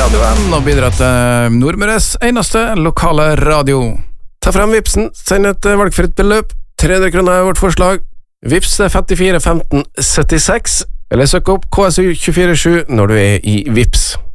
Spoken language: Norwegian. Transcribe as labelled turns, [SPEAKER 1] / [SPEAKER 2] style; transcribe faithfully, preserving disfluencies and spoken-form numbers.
[SPEAKER 1] radioen og bidra til Nordmøres eneste lokale radio.
[SPEAKER 2] Ta frem Vipsen, send et valgfritt beløp. tre hundre kroner er vårt forslag. Vips femtifire femten syttiseks, eller søk opp K S U to fire sju når du er i Vips.